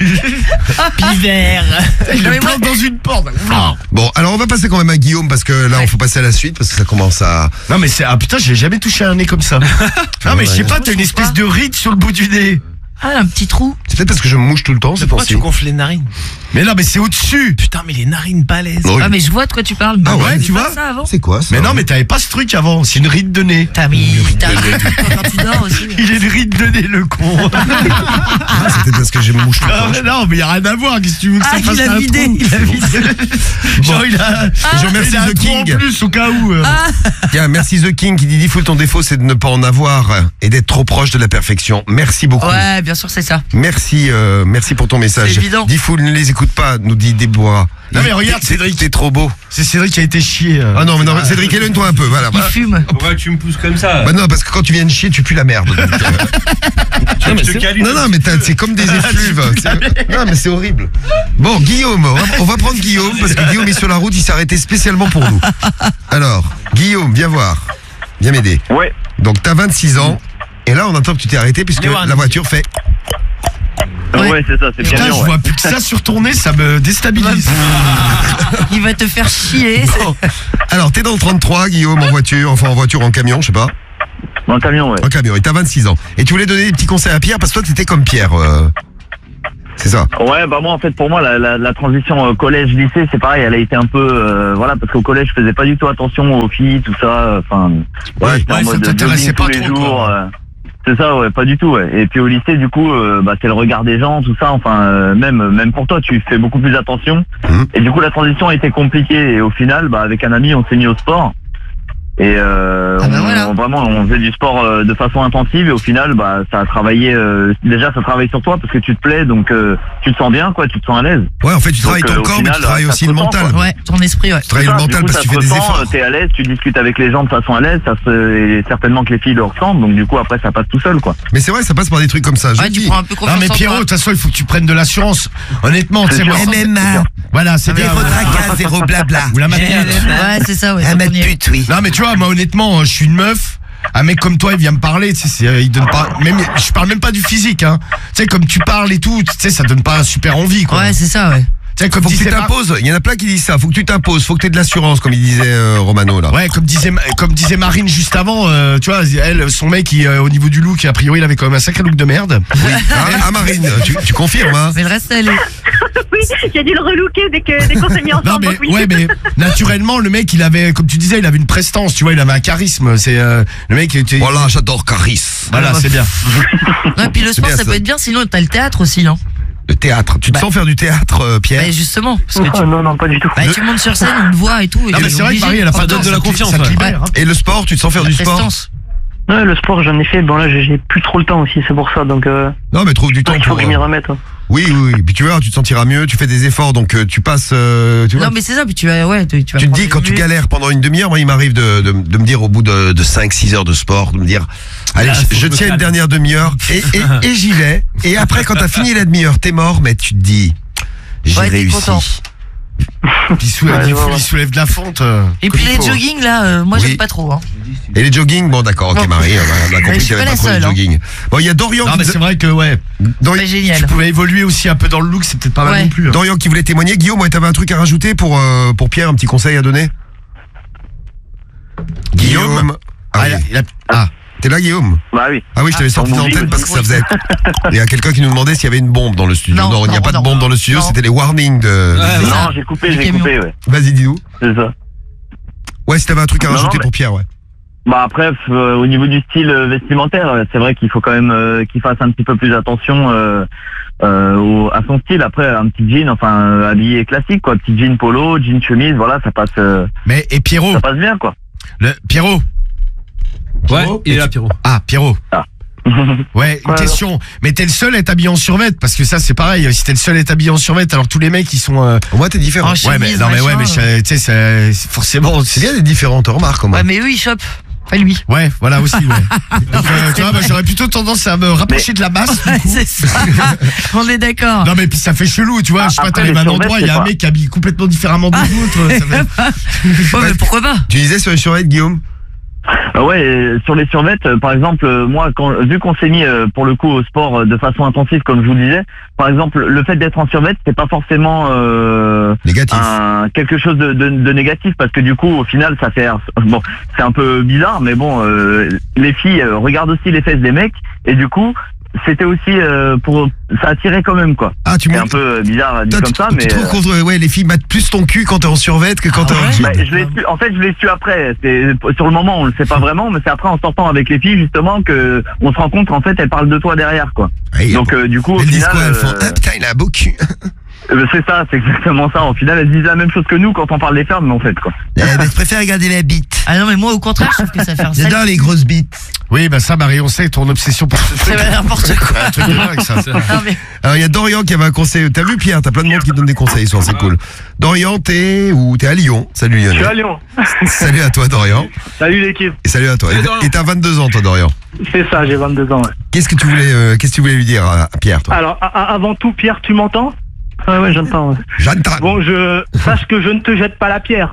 oh. Pivert. Il Non, le mais moi- plante dans une porte. Bon, alors on va passer quand même à Guillaume parce que là, on faut passer à la suite parce que ça commence à. Non, mais c'est. Ah putain, j'ai jamais touché un nez comme ça. Non, mais je sais pas, t'as une espèce de ride sur le bout du nez. Ah, un petit trou. C'est peut-être parce que je me mouche tout le temps, c'est Pourquoi pour ça. tu gonfles les narines? Mais non, mais c'est au-dessus. Putain, mais les narines balèzes. Oui. Ah, mais je vois de quoi tu parles. Ah ouais, Mais tu pas vois ça avant. C'est quoi ça? Mais non, mais t'avais pas ce truc avant. C'est une ride de nez. T'as mis. Quand tu dors aussi. Il est une ride de nez, le con. Ah, c'est peut-être parce que je me mouche tout le Ah, temps. mais non, mais y a rien à voir. Qu'est-ce que tu veux que Ah, ça fasse il a un vidé, trou il a vidé. Genre, il a. Je remercie il a un The trou en King. plus au cas où. Tiens, merci The King qui dit Diffoul, ton défaut c'est de ne pas en avoir et d'être trop proche de la perfection. Merci beaucoup. Ouais, bien sûr, c'est ça. Merci pour ton message. C'est évident. Diffoul, ne les écoute pas, nous dit Déborah. Non, mais regarde, Cédric. T'es trop beau. C'est Cédric qui a été chié. Ah non, mais non, Cédric, éloigne-toi un peu, voilà. Il fume. Pourquoi tu me pousses comme ça? Bah non, parce que quand tu viens de chier, tu pues la merde. Donc, non, mais c'est comme des effluves. Non, mais c'est horrible. Bon, Guillaume, on va prendre Guillaume, parce que Guillaume est sur la route, il s'est arrêté spécialement pour nous. Alors, Guillaume, viens voir. Viens m'aider. Ouais. Donc, t'as 26 ans, et là, on entend que tu t'es arrêté, puisque la voiture fait... Ouais, c'est ça, c'est bien Putain, bien, je ouais. vois plus que ça sur ton nez, ça me déstabilise. Il va te faire chier. Bon. Alors, t'es dans le 33, Guillaume, en voiture, en camion, je sais pas. Dans le camion, ouais. En camion, et t'as 26 ans. Et tu voulais donner des petits conseils à Pierre, parce que toi, t'étais comme Pierre. C'est ça. Ouais, bah moi en fait pour moi la transition collège-lycée c'est pareil, elle a été un peu voilà parce qu'au collège je faisais pas du tout attention aux filles, tout ça, enfin Ouais, j'étais en ça mode t'intéressait jogging pas tous les trop, jours. quoi. C'est ça, ouais, pas du tout, ouais. Et puis au lycée du coup bah c'est le regard des gens, tout ça, enfin même pour toi tu fais beaucoup plus attention. Et du coup la transition a été compliquée et au final bah avec un ami on s'est mis au sport. Et vraiment on faisait du sport de façon intensive et au final bah ça a travaillé déjà ça travaille sur toi parce que tu te plais donc tu te sens bien quoi, tu te sens à l'aise. Ouais, en fait tu travailles ton corps mais tu travailles aussi le mental. Ouais, ton esprit, ouais. Tu travailles le mental parce que tu fais des efforts. T'es à l'aise, tu discutes avec les gens de façon à l'aise, et certainement que les filles le ressentent donc du coup après ça passe tout seul quoi. Mais c'est vrai, ça passe par des trucs comme ça. Je Ouais, le tu dis. prends un peu confiance Non, mais en Pierrot, de toi. toute façon, il faut que tu prennes de l'assurance. Honnêtement, tu sais, moi. MMA. Voilà, c'est bien. zéro blabla. Ou la manière. Ouais, c'est ça, ouais. Un ça mètre qu'on y est. pute, oui. Non, mais tu vois, moi, honnêtement, je suis une meuf. Un mec comme toi, il vient me parler, tu sais, il donne pas, même, je parle même pas du physique, hein. Tu sais, comme tu parles et tout, tu sais, ça donne pas super envie, quoi. Ouais, c'est ça, ouais. Tu sais, comme Faut que tu disait t'imposes. Il y en a plein qui disent ça. Faut que tu t'imposes. Faut que tu aies de l'assurance, comme il disait Romano là. Ouais, comme disait Marine juste avant, tu vois, elle, son mec, au niveau du look, a priori, il avait quand même un sacré look de merde. Oui. Ah Marine, tu confirmes, hein. Mais le reste, elle est. Oui, j'ai dû le relooker dès qu'on s'est mis ensemble. Non, mais, donc oui. ouais, mais, naturellement, le mec, il avait, comme tu disais, il avait une prestance, tu vois, il avait un charisme. C'est, le mec, était. Voilà, j'adore charisme. Voilà, c'est bien. Ouais, puis le sport, bien, ça ça. peut être bien, sinon t'as le théâtre aussi, hein. Le théâtre. Tu te sens faire du théâtre, Pierre? Bah, justement. Parce que tu, Non, pas du tout. bah, tu montes sur scène, on te voit et tout. Et Non, mais t'es c'est vrai que obligé. Marie, elle a pas Ça donne de la confiance, ça te ouais. libère, hein. Et le sport, tu te sens faire La du sport? prestance. Ouais, le sport, j'en ai fait. Bon, là, j'ai plus trop le temps aussi, c'est pour ça. Donc, Non, mais trouve du temps il faut pour. que je m'y remette. hein. Oui. Puis tu vois, tu te sentiras mieux. Tu fais des efforts, donc tu passes. Tu vois. Non, mais c'est ça, puis tu vas, ouais, tu vas Tu te prendre dis, des quand tu minutes. galères pendant une demi-heure, moi, il m'arrive de me dire au bout de 5-6 heures de sport, de me dire, allez, Là, faut je que je tiens me une calme. dernière demi-heure et j'y vais. Et après, quand t'as fini la demi-heure, t'es mort, mais tu te dis, j'ai Ouais, t'es réussi. content. Il soulève de la fonte. Et puis les jogging là, moi j'aime pas trop. Hein. Et les jogging, bon d'accord, ok Marie, on a compris qu'il n'y avait pas trop de jogging. Bon, il y a Dorian. Non, mais c'est vrai que génial. Tu pouvais évoluer aussi un peu dans le look, c'est peut-être pas mal non plus. Dorian qui voulait témoigner. Guillaume, t'avais un truc à rajouter pour Pierre, un petit conseil à donner? Guillaume. T'es là, Guillaume? Bah oui. Ah oui, je t'avais sorti de l'antenne parce que ça faisait. Il y a quelqu'un qui nous demandait s'il y avait une bombe dans le studio. Non, il n'y a pas de bombe dans le studio, c'était les warnings de. Non, j'ai coupé, ouais. Vas-y, dis-nous. C'est ça. Ouais, si t'avais un truc à rajouter pour Pierre, ouais. Bah après, au niveau du style vestimentaire, c'est vrai qu'il faut quand même qu'il fasse un petit peu plus attention à son style. Après, un petit jean, habillé classique, quoi. Petit jean polo, jean chemise, voilà, ça passe. Et Pierrot. Ça passe bien, quoi. Pierrot. Ouais, il est là, Pierrot. Ah, Pierrot. Ouais, une question. Mais t'es le seul à être habillé en survêt, parce que ça c'est pareil. Si t'es le seul à être habillé en survêt, alors tous les mecs ils sont. Moi t'es différent. Ouais, mais non, mais tu sais, c'est forcément. C'est bien d'être différent, t'en remarques comment. Ouais, mais eux ils chopent. Pas lui. Ouais, voilà aussi, ouais. Donc, tu vois, j'aurais plutôt tendance à me rapprocher de la masse. C'est ça. On est d'accord. Non, mais puis ça fait chelou, tu vois. Je sais pas, t'arrives à un endroit, il y a un mec qui habille complètement différemment des autres. Ouais, mais pourquoi pas? Tu disais sur les survêtements, Guillaume? Ouais, sur les survêtements, par exemple, moi, vu qu'on s'est mis pour le coup au sport de façon intensive, comme je vous disais, par exemple, le fait d'être en survêtement, c'est pas forcément négatif. Quelque chose de négatif, parce que du coup, au final, ça fait bon, c'est un peu bizarre, mais bon, les filles regardent aussi les fesses des mecs, et du coup, c'était aussi ça attirait quand même, quoi. Ah, c'est un peu bizarre dit comme ça, mais tu trouves que les filles battent plus ton cul quand t'es en survêt que quand t'es en jean? Je l'ai su après. Sur le moment, on le sait pas vraiment, mais c'est après en sortant avec les filles justement que on se rend compte qu'en fait elles parlent de toi derrière, quoi. Donc du coup, au final, disent quoi, elles font putain, il a un beau cul. C'est ça, c'est exactement ça. Au final, elles disent la même chose que nous quand on parle des femmes, mais en fait, quoi. Mais je préfère regarder la bite. Ah non, mais moi au contraire, je trouve que ça fait un sale. J'adore les grosses bites. Oui, bah ça, Marie, on sait ton obsession pour ce truc. C'est n'importe quoi. Un truc de dingue, ça. Alors, il y a Dorian qui avait un conseil. T'as vu, Pierre? T'as plein de monde qui te donne des conseils ce soir, c'est cool. Dorian, t'es à Lyon. Salut, Lionel. Je suis à Lyon. Salut à toi, Dorian. Salut l'équipe. Et salut à toi. Et t'as 22 ans, toi, Dorian. C'est ça, j'ai 22 ans, ouais. Qu'est-ce que tu voulais lui dire à Pierre, toi? Alors, avant tout, Pierre, tu m'entends? Ouais, j'entends. Ouais. J'entends. Bon, sache que je ne te jette pas la pierre.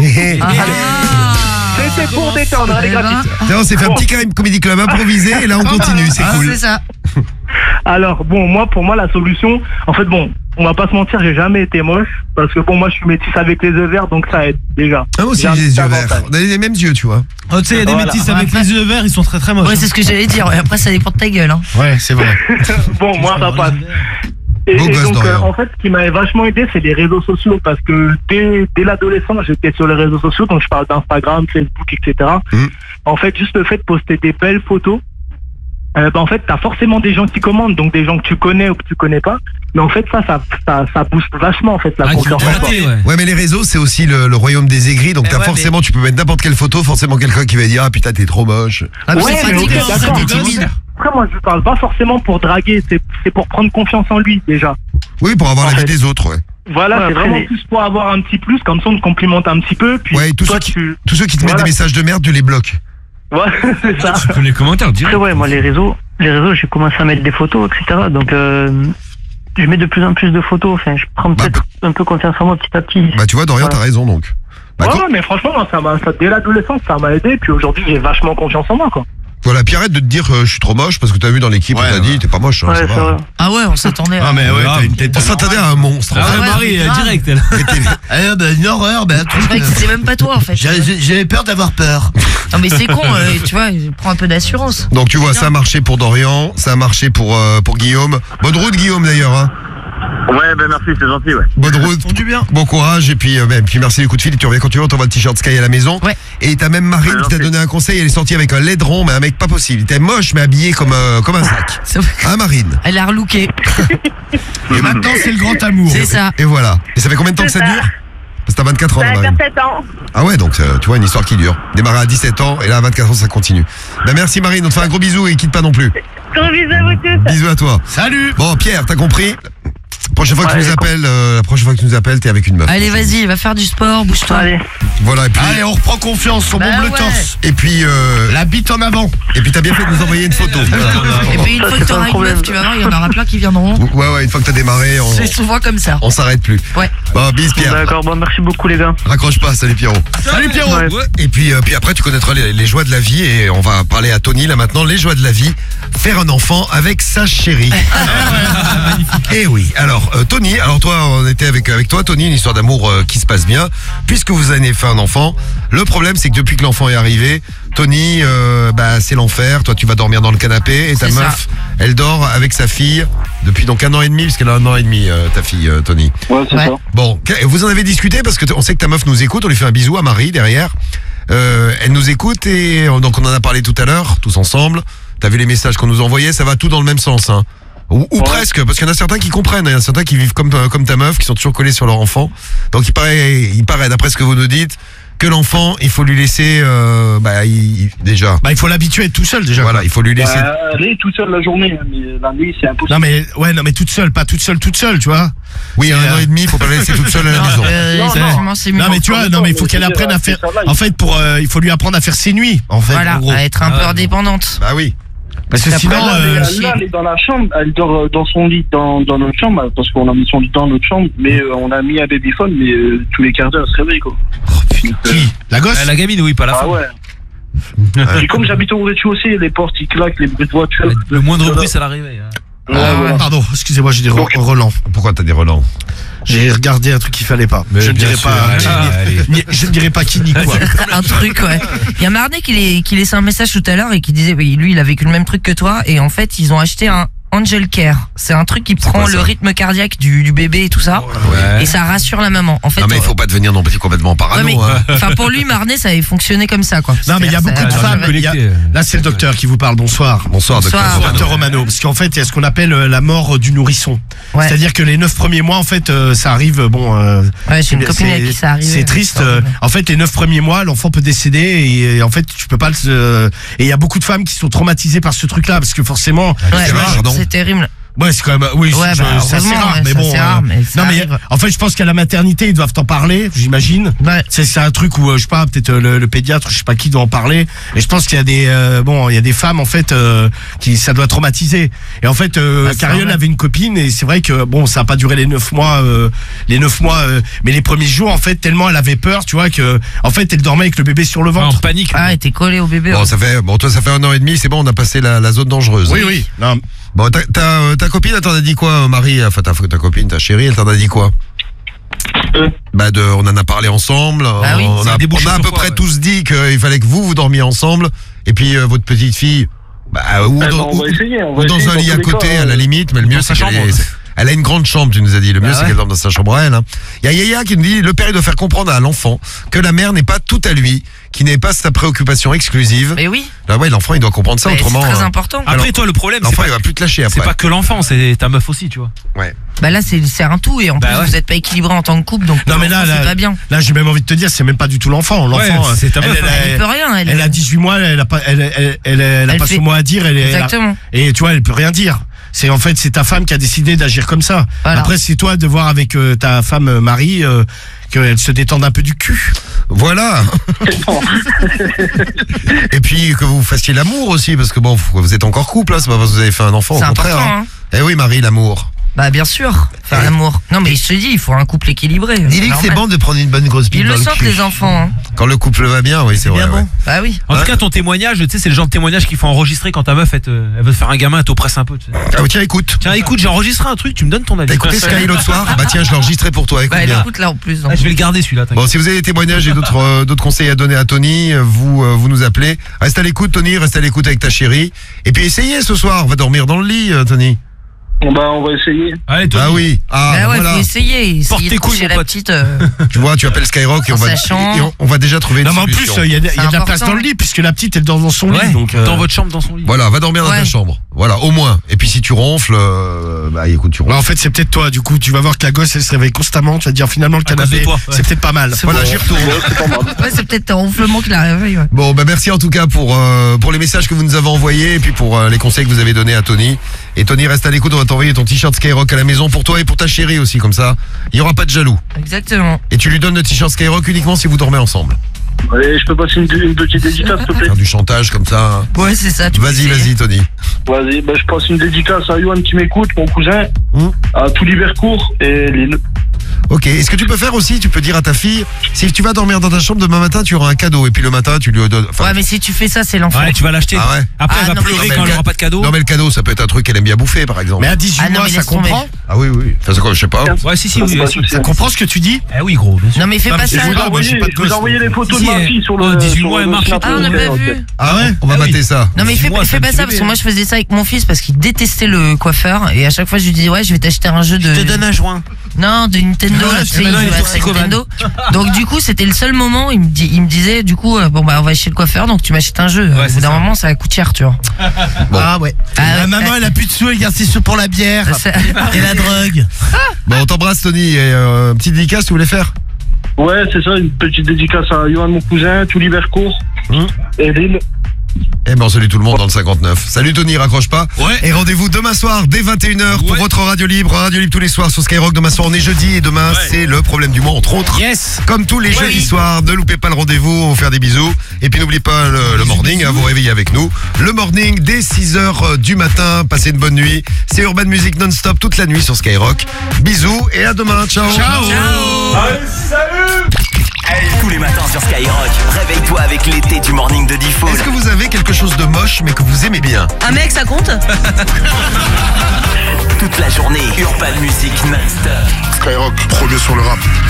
C'était pour détendre, allez, gratuite. On s'est fait un petit Karim Comedy Club improvisé et là on continue, c'est cool. C'est ça. Alors, bon, pour moi, la solution, en fait, bon, on va pas se mentir, j'ai jamais été moche, parce que bon, moi, je suis métisse avec les yeux verts, donc ça aide, déjà. Ah, moi aussi, j'ai les yeux verts. On a les mêmes yeux, tu vois. Oh, tu sais, il y a des métisses avec les yeux verts, ils sont très très moches. Ouais, c'est ce que j'allais dire. Ouais, après, ça dépend de ta gueule, hein. Ouais, c'est vrai. Bon, moi, ça passe. Et donc, en fait, ce qui m'avait vachement aidé, c'est les réseaux sociaux, parce que dès l'adolescence, j'étais sur les réseaux sociaux, donc je parle d'Instagram, Facebook, etc. En fait, juste le fait de poster des belles photos, en fait, t'as forcément des gens qui commandent, donc des gens que tu connais ou que tu connais pas. Mais en fait, ça booste vachement, en fait, la confiance en toi. Ouais, mais les réseaux, c'est aussi le royaume des aigris, donc forcément, tu peux mettre n'importe quelle photo, forcément quelqu'un qui va dire, ah putain, t'es trop moche. Ah, mais c'est fatigant, c'est timide. Après, moi, je parle pas forcément pour draguer, c'est pour prendre confiance en lui, déjà. Oui, pour avoir l'avis des autres, ouais. Voilà, c'est vraiment plus pour avoir un petit plus, comme ça, on te complimente un petit peu. Puis ouais, tous ceux qui te mettent des messages de merde, tu les bloques. Ouais, c'est ça. Tu peux les commentaires, direct. Ouais, moi, les réseaux, j'ai commencé à mettre des photos, etc. Donc, je mets de plus en plus de photos. Enfin, je prends peut-être un peu confiance en moi petit à petit. Bah, tu vois, Dorian, t'as raison, donc. Ouais, mais franchement, dès l'adolescence, ça m'a aidé. Puis aujourd'hui, j'ai vachement confiance en moi, quoi. Voilà, puis arrête de te dire je suis trop moche parce que t'as vu dans l'équipe, on t'a dit t'es pas moche, hein, ça va. Ah ouais, on s'attendait. Ah mais ouais, t'as une tête. On s'attendait à un monstre. Ah ouais, Marie, direct elle. Ah bah une horreur, bah Je croyais que c'était même pas toi en fait. J'avais peur d'avoir peur. Non mais c'est con, tu vois, prends un peu d'assurance. Donc tu vois, ça a marché pour Dorian, ça a marché pour Guillaume. Bonne route Guillaume d'ailleurs, hein. Ouais, ben merci, c'est gentil, ouais. Bonne route, bon courage, et puis merci du coup de fil, tu reviens quand tu veux, on t'envoie le t-shirt Sky à la maison. Ouais. Et t'as même Marine qui t'a donné un conseil, elle est sortie avec un laideron, mais un mec pas possible. Il était moche, mais habillé comme un sac. Hein, Marine? Elle a relooké. Et maintenant, c'est le grand amour. C'est ça. Et voilà. Et ça fait combien de temps que ça dure? Parce que t'as 24 ans, Ça va Marine. faire 7 ans. Ah ouais, donc tu vois, une histoire qui dure. Démarrer à 17 ans, et là à 24 ans, ça continue. Ben merci Marine, on te fait un gros bisou et quitte pas non plus. Gros bisous à vous tous. Bisous à toi. Salut. Bon, Pierre, t'as compris? Prochaine fois que tu nous appelles, la prochaine fois que tu nous appelles, t'es avec une meuf. Allez, vas-y, va faire du sport, bouge-toi. Allez. Voilà, et puis. Allez, on reprend confiance, on bombe le torse. Et puis. La bite en avant. Et puis t'as bien fait de nous envoyer une photo. Et puis une fois que t'auras une meuf, tu vas voir, il y en aura plein qui viendront. Ouais, une fois que t'as démarré, c'est souvent comme ça. On s'arrête plus. Ouais. Bon, bis Pierre. D'accord, bon, merci beaucoup les gars. Raccroche pas, salut Pierrot. Salut Pierrot. Ouais. Et puis après tu connaîtras les joies de la vie et on va parler à Tony là maintenant, les joies de la vie, faire un enfant avec sa chérie. Et oui, alors Tony, alors toi on était avec toi Tony, une histoire d'amour qui se passe bien, puisque vous avez fait un enfant. Le problème c'est que depuis que l'enfant est arrivé, Tony, c'est l'enfer. Toi tu vas dormir dans le canapé et ta meuf, elle dort avec sa fille depuis donc 1 an et demi, puisqu'elle a 1 an et demi ta fille Tony. Ouais, c'est ça. Bon, vous en avez discuté parce que on sait que ta meuf nous écoute, on lui fait un bisou à Marie derrière. Elle nous écoute et donc on en a parlé tout à l'heure, tous ensemble. T'as vu les messages qu'on nous envoyait, ça va tout dans le même sens, hein. Ou presque, parce qu'il y en a certains qui comprennent, il y en a certains qui vivent comme ta meuf, qui sont toujours collés sur leur enfant. Donc il paraît, d'après ce que vous nous dites, que l'enfant, il faut lui laisser, déjà. Il faut l'habituer à être tout seul déjà. Voilà, il faut lui laisser. Elle est tout seul la journée, mais la nuit c'est impossible. Non mais toute seule, pas toute seule, tu vois. Oui, 1 an et demi, il faut pas la laisser toute seule à la maison. Non mais tu vois, il faut qu'elle apprenne à faire. En fait, il faut lui apprendre à faire ses nuits, en fait. Voilà, à être un peu indépendante. Bah oui. Parce que sinon, là, elle est dans la chambre, elle dort dans son lit dans notre chambre, parce qu'on a mis son lit dans notre chambre, mais on a mis un babyphone, mais tous les quarts d'heure elle se réveille quoi. Qui La gosse La gamine, oui, pas la femme. Ah ouais. Et comme j'habite au rez-de-chaussée, les portes ils claquent, les bruits de voiture. Le moindre bruit, ça l'arrivait. Pardon, excusez-moi, j'ai des relents. Pourquoi t'as des relents? J'ai regardé un truc qu'il fallait pas. Je ne dirai pas qui ni quoi. Un truc, ouais. Il y a Marnet qui laissait un message tout à l'heure et qui disait, oui, lui, il a vécu le même truc que toi. Et en fait, ils ont acheté un Angel Care. C'est un truc qui prend le rythme cardiaque du bébé et tout ça. Ouais. Et ça rassure la maman. En fait, non mais il faut pas devenir non plus complètement parano. Enfin pour lui, Marnet, ça avait fonctionné comme ça quoi. Non mais il y a beaucoup de femmes. Là c'est le docteur qui vous parle. Bonsoir. Bonsoir docteur Romano. Parce qu'en fait il y a ce qu'on appelle la mort du nourrisson. Ouais. C'est-à-dire que les 9 premiers mois en fait ça arrive ouais, j'ai une copine avec qui ça arrive. C'est triste. En fait les 9 premiers mois l'enfant peut décéder et en fait tu peux pas et il y a beaucoup de femmes qui sont traumatisées par ce truc là parce que forcément c'est terrible. Ouais, c'est quand même, c'est assez rare, mais bon. Non, mais en fait, je pense qu'à la maternité, ils doivent t'en parler, j'imagine. Ouais. C'est un truc où, je sais pas, peut-être le pédiatre, je sais pas qui doit en parler. Et je pense qu'il y a il y a des femmes, en fait, qui, ça doit traumatiser. Et en fait, Cariole avait une copine, et c'est vrai que, ça a pas duré les 9 mois, mais les premiers jours, en fait, tellement elle avait peur, tu vois, que, en fait, elle dormait avec le bébé sur le ventre. En panique. Ah, elle était collée au bébé. Bon, toi, ça fait 1 an et demi, c'est bon, on a passé la zone dangereuse. Oui. Non. Bon, ta copine, elle t'en a dit quoi, Marie? Enfin, ta copine, ta chérie, elle t'en a dit quoi? On en a parlé ensemble. Ah oui, on a à peu près tous dit qu'il fallait que vous dormiez ensemble. Et puis, votre petite fille, ou dans un lit à côté, à la limite, mais le mieux, c'est elle a une grande chambre, tu nous as dit. Le mieux, c'est qu'elle dorme dans sa chambre à elle. Il y a Yaya qui nous dit, le père, il doit faire comprendre à l'enfant que la mère n'est pas tout à lui, qui n'est pas sa préoccupation exclusive. Mais oui. Là, ouais, l'enfant, il doit comprendre ça, autrement. C'est très important. Après, toi, le problème, l'enfant, il va plus te lâcher après. C'est pas que l'enfant, c'est ta meuf aussi, tu vois. Ouais. Là, c'est un tout, et en plus, vous êtes pas équilibré en tant que couple, donc. Non, mais là, c'est pas bien. Là, j'ai même envie de te dire, c'est même pas du tout l'enfant. L'enfant, c'est ta meuf. Elle peut rien, elle a 18 mois, elle a pas son mot à dire, exactement. Et tu vois, elle peut rien dire. C'est ta femme qui a décidé d'agir comme ça. Voilà. Après, c'est toi de voir avec ta femme Marie qu'elle se détende un peu du cul. Voilà. Et puis que vous fassiez l'amour aussi, parce que vous êtes encore couple, là, c'est pas parce que vous avez fait un enfant, au contraire. Important, hein. Eh oui, Marie, l'amour. Bien sûr, faire l'amour. Non mais je te dis, il faut un couple équilibré. Dis-lui que c'est bon de prendre une bonne grosse bite. Ils le sentent les enfants. Hein. Quand le couple va bien, oui, c'est vrai. Bon. Bah oui. En tout cas, ton témoignage, tu sais, c'est le genre de témoignage qu'il faut enregistrer quand ta meuf elle veut faire un gamin, elle t'oppresse un peu. Tu sais. Ah, tiens, écoute, j'ai enregistré un truc, tu me donnes ton avis. T'as écouté Sky l'autre soir? Tiens, je l'ai enregistré pour toi. Écoute bien. Écoute là en plus. Je vais le garder celui-là. Bon, si vous avez des témoignages et d'autres conseils à donner à Tony, vous nous appelez. Reste à l'écoute, Tony, reste à l'écoute avec ta chérie. Et puis essayez ce soir, on va dormir dans le lit, Tony. On va essayer. Allez, Tony. Ah oui. Voilà. Faut essayer. Porte tes couilles, la petite. Tu vois, tu appelles Skyrock et on va déjà trouver une solution. Mais en plus, il y a de la place dans le lit puisque la petite elle dort dans son lit. Donc dans votre chambre, dans son lit. Voilà, va dormir dans ta chambre. Voilà, au moins. Et puis si tu ronfles, écoute, tu ronfles. En fait, c'est peut-être toi. Du coup, tu vas voir que la gosse elle se réveille constamment. Tu vas te dire finalement le canapé, c'est peut-être pas mal. Voilà, j'y retourne. C'est peut-être ton ronflement qui la réveille. Bon, merci en tout cas pour les messages que vous nous avez envoyés et puis pour les conseils que vous avez donnés à Tony. Et Tony, reste à l'écoute, on va t'envoyer ton t-shirt Skyrock à la maison pour toi et pour ta chérie aussi, comme ça, il y aura pas de jaloux. Exactement. Et tu lui donnes le t-shirt Skyrock uniquement si vous dormez ensemble. Et je peux passer une petite dédicace, s'il te plaît. Faire du chantage comme ça. Ouais, c'est ça. Vas-y, Tony. Vas-y, je passe une dédicace à Yohan qui m'écoute, mon cousin, à tout l'Hivercourt et Lille. Ok, est-ce que tu peux faire aussi, tu peux dire à ta fille, si tu vas dormir dans ta chambre demain matin, tu auras un cadeau. Et puis le matin, tu lui donnes... Ouais, mais si tu fais ça, c'est l'enfer. Ouais, tu vas l'acheter. Ah ouais. Après, elle va pleurer quand elle aura pas de cadeau. Non, mais le cadeau, ça peut être un truc qu'elle aime bien bouffer, par exemple. Mais à 18 mois, ça comprend. Ah oui. Enfin, c'est quoi, je sais pas. Ouais, si, oui. Ça comprend ce que tu dis? Eh oui, gros, bien sûr. Non, mais fais pas ça. Je vous ai envoyé les photos de ma fille sur le... 18 mois, elle marche. Ah, on n'a pas vu. Ah ouais? On va mater ça. Non, mais fais pas ça, parce que moi, je faisais ça avec mon fils parce qu'il détestait le coiffeur. Et à chaque fois, je lui disais, ouais, je vais t'acheter un jeu de... Je te donne un joint. Non, de Nintendo, là, tu sais, il joue à Nintendo. Donc du coup, c'était le seul moment, il me disait, du coup, bon bah on va chez le coiffeur, donc tu m'achètes un jeu. Au bout d'un moment, ça coûte cher, tu vois. Bon. Ah ouais. La maman, elle a plus de sous, elle garde ses sous pour la bière et la drogue. Bon, on t'embrasse, Tony. Et petite dédicace, tu voulais faire? Ouais, c'est ça, une petite dédicace à Yohan, mon cousin, tout l'Hivercourt et Lille. Eh ben on salue tout le monde dans le 59. Salut Tony, raccroche pas. Ouais. Et rendez-vous demain soir dès 21h pour votre Radio Libre tous les soirs sur Skyrock. Demain soir on est jeudi et demain c'est le problème du mois entre autres. Yes. Comme tous les jeudis soirs, ne loupez pas le rendez-vous, on va vous faire des bisous. Et puis n'oubliez pas le morning, à vous réveiller avec nous. Le morning dès 6h du matin, passez une bonne nuit. C'est Urban Music non-stop toute la nuit sur Skyrock. Bisous et à demain, ciao. Allez, salut. Tous les matins sur Skyrock, réveille-toi avec l'été du morning de Diffoul. Est-ce que vous avez quelque chose de moche mais que vous aimez bien? Un mec, ça compte? Toute la journée, Urban Music non-stop. Skyrock, premier sur le rap.